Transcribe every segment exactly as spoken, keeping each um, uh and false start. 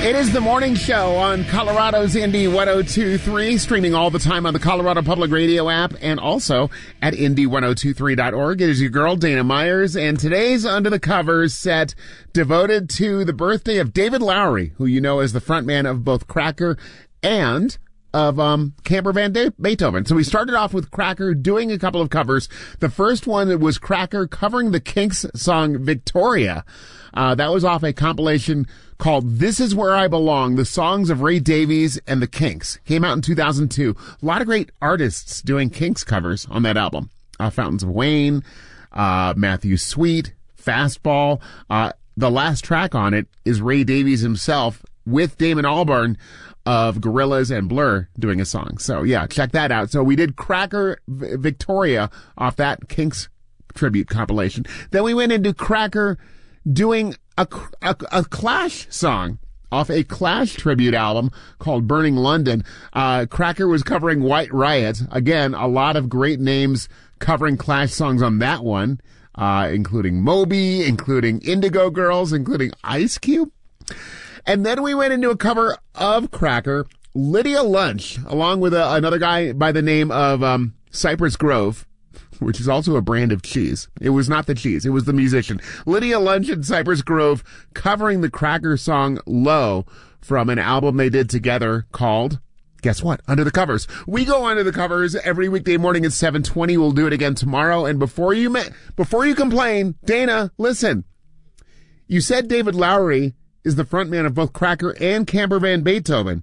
It is the morning show on Colorado's Indy one oh two point three, streaming all the time on the Colorado Public Radio app and also at indy ten twenty-three dot org. It is your girl, Dana Myers, and today's Under the Covers set devoted to the birthday of David Lowery, who you know as the frontman of both Cracker and of um Camper Van De- Beethoven. So we started off with Cracker doing a couple of covers. The first one was Cracker covering the Kinks song Victoria. Uh, that was off a compilation called This Is Where I Belong, the songs of Ray Davies and the Kinks. Came out in two thousand two. A lot of great artists doing Kinks covers on that album. Uh, Fountains of Wayne, uh, Matthew Sweet, Fastball. Uh, the last track on it is Ray Davies himself with Damon Albarn of Gorillaz and Blur doing a song. So yeah, check that out. So we did Cracker v- Victoria off that Kinks tribute compilation. Then we went into Cracker doing a, a, a Clash song off a Clash tribute album called Burning London. Uh, Cracker was covering White Riot. Again, a lot of great names covering Clash songs on that one, uh, including Moby, including Indigo Girls, including Ice Cube. And then we went into a cover of Cracker, Lydia Lunch, along with a, another guy by the name of um, Cypress Grove, which is also a brand of cheese. It was not the cheese. It was the musician. Lydia Lunch and Cypress Grove covering the Cracker song Low from an album they did together called, guess what? Under the Covers. We go under the covers every weekday morning at seven twenty. We'll do it again tomorrow. And before you ma- before you complain, Dana, listen. You said David Lowery is the frontman of both Cracker and Camper Van Beethoven,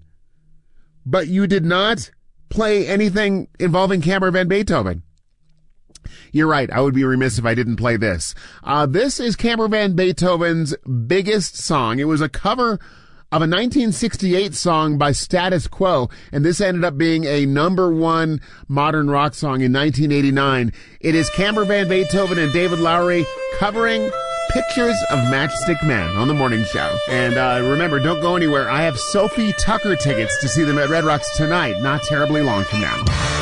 but you did not play anything involving Camper Van Beethoven. You're right. I would be remiss if I didn't play this. Uh, this is Camper Van Beethoven's biggest song. It was a cover of a nineteen sixty-eight song by Status Quo, and this ended up being a number one modern rock song in nineteen eighty-nine. It is Camper Van Beethoven and David Lowery covering Pictures of Matchstick Men on the morning show. And uh, remember, don't go anywhere. I have Sophie Tucker tickets to see them at Red Rocks tonight, not terribly long from now.